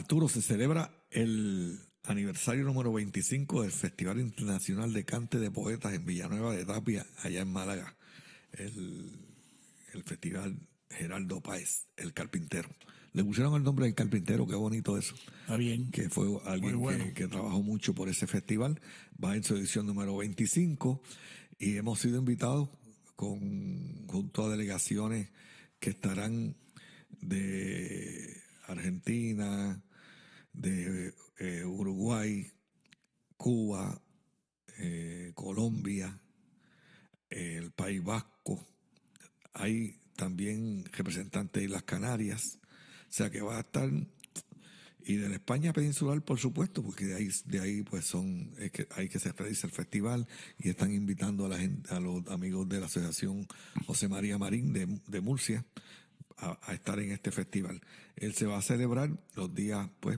Arturo, se celebra el aniversario número 25 del Festival Internacional de Cante de Poetas en Villanueva de Tapia, allá en Málaga. El Festival Geraldo Páez, el carpintero. Le pusieron el nombre del carpintero, qué bonito eso. Está bien. Que fue alguien bueno. que trabajó mucho por ese festival. Va en su edición número 25 y hemos sido invitados junto a delegaciones que estarán de Argentina, de Uruguay, Cuba, Colombia, el País Vasco. Hay también representantes de las Canarias, o sea que va a estar, y de la España peninsular, por supuesto, porque de ahí pues hay que se realiza el festival y están invitando a los amigos de la Asociación José María Marín de Murcia a estar en este festival. Él se va a celebrar los días pues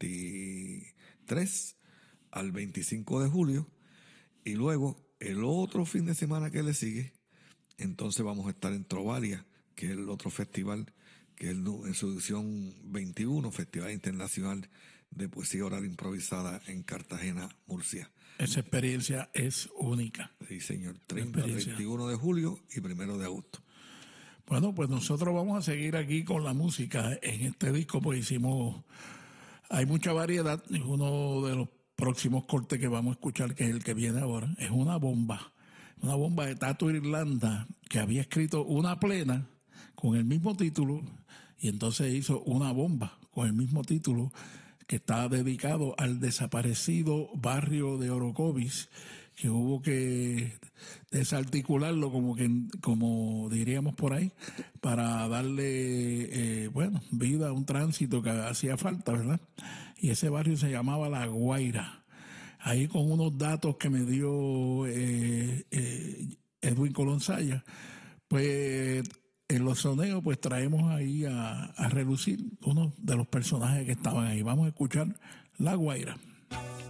23 al 25 de julio y luego el otro fin de semana que le sigue, entonces vamos a estar en Trovalia, que es el otro festival, que es en su edición 21, Festival Internacional de Poesía Oral Improvisada en Cartagena, Murcia. Esa experiencia es única. Sí, señor. 30, 31 de julio y 1 de agosto. Bueno, pues nosotros vamos a seguir aquí con la música. En este disco pues hay mucha variedad. Y uno de los próximos cortes que vamos a escuchar, que es el que viene ahora, es una bomba de Tato Irlanda, que había escrito una plena con el mismo título, y entonces hizo una bomba con el mismo título, que está dedicado al desaparecido barrio de Orocovis, que hubo que desarticularlo, como diríamos por ahí, para darle vida a un tránsito que hacía falta, ¿verdad? Y ese barrio se llamaba La Guaira. Ahí, con unos datos que me dio Edwin Colonsaya, pues en los soneos pues traemos ahí a relucir uno de los personajes que estaban ahí. Vamos a escuchar La Guaira.